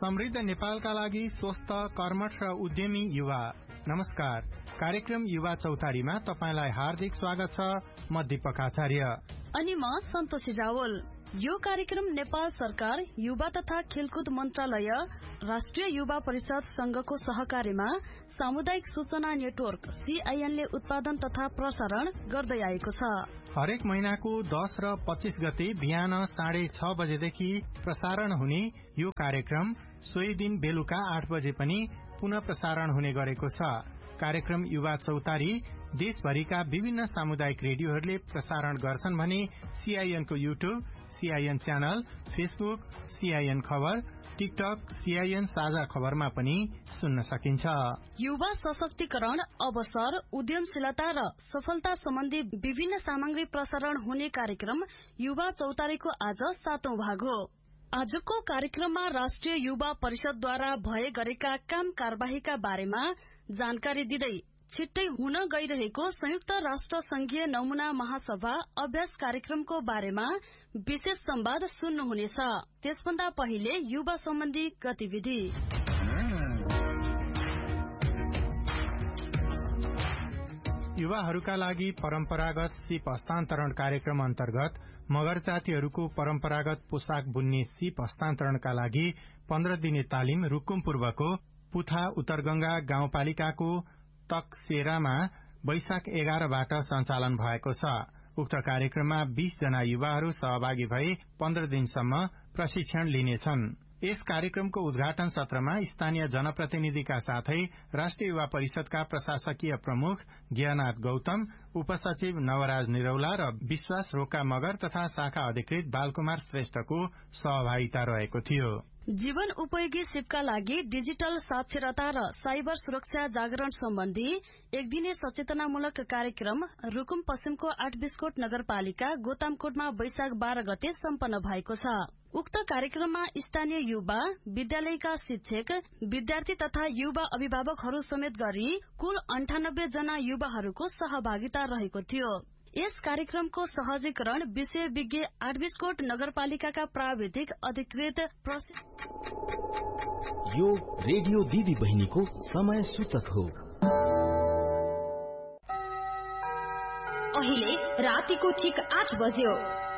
समृद्ध नेपालका लागि स्वस्थ कर्मठ र उद्यमी युवा। नमस्कार, कार्यक्रम युवा चौतारीमा तपाईंलाई हार्दिक स्वागत छ। म दीपक आचार्य अनि म सन्तोषी रावल। यो कार्यक्रम नेपाल सरकार, युवा तथा खेलकुद मन्त्रालय, राष्ट्रिय युवा परिषद संघको सहकार्यमा सामुदायिक सूचना नेटवर्क CIN ले उत्पादन तथा प्रसारण गर्दै आएको छ। हरेक महिनाको 10 र 25 गते बिहान 6:30 बजेदेखि प्रसारण हुने यो कार्यक्रम सोही दिन बेलुका 8 बजे पनि पुनः प्रसारण हुने गरेको छ। कार्यक्रम युवा चौतारी देशभरिका विभिन्न सामुदायिक रेडियोहरूले प्रसारण गर्छन् भने CIN को YouTube, CIN channel, Facebook, CIN खबर, टिकटक, CIN साझा खबरमा पनि सुन्न सकिन्छ। युवा सशक्तिकरण, अवसर, उद्यमशीलता र सफलता सम्बन्धी विभिन्न सामग्री प्रसारण हुने कार्यक्रम युवा चौतारीको आज 7औं भाग हो। आजको कार्यक्रममा राष्ट्रिय युवा परिषदद्वारा भए गरेका काम कारबाहीका बारेमा जानकारी दिँदै छिट्टै हुन गइरहेको संयुक्त राष्ट्र संघीय नमूना महासभा अभ्यास कार्यक्रमको बारेमा विशेष संवाद सुन्नुहुनेछ। त्यसभन्दा पहिले युवा सम्बन्धी गतिविधि। युवाहरूका लागि परम्परागत सिप हस्तान्तरण कार्यक्रम अन्तर्गत मगर जातिहरूको परम्परागत पोसाक बुन्ने सिप हस्तान्तरणका लागि 15 दिने तालिम रुकुम पूर्वको पुथा उत्तरगंगा गाउँपालिकाको तकसेरामा वैशाख 11बाट सञ्चालन भएको छ। उक्त कार्यक्रममा 20 जना युवाहरू सहभागी भई 15 दिनसम्म प्रशिक्षण लिनेछन्। यस कार्यक्रमको उद्घाटन सत्रमा स्थानीय जनप्रतिनिधिका साथै राष्ट्रिय युवा परिषदका प्रशासकीय प्रमुख ज्ञानाथ गौतम, उपसचिव नवराज निरौला र विश्वास रोका मगर तथा शाखा अधिकृत बालकुमार श्रेष्ठको सहभागिता रहेको थियो। जीवन उपयोगी सिपका लागि डिजिटल साक्षरता र साइबर सुरक्षा जागरण सम्बन्धी एक दिने सचेतनामूलक कार्यक्रम रुकुम पश्चिमको 8 बिस्कोट नगरपालिका गोतामकोटमा वैशाख 12 गते सम्पन्न भएको छ। उक्त कार्यक्रममा स्थानीय युवा, विद्यालयका शिक्षक, विद्यार्थी तथा युवा अभिभावकहरू समेत गरी कुल 98 जना युवाहरूको सहभागिता रहेको थियो। यस कार्यक्रमको सहजीकरण विषय विज्ञ 8 बिस्कोट नगरपालिकाका प्राविधिक अधिकृत यो रेडियो दिदी बहिनीको समय सूचक हो। अहिले रातिको ठीक 8 बज्यो।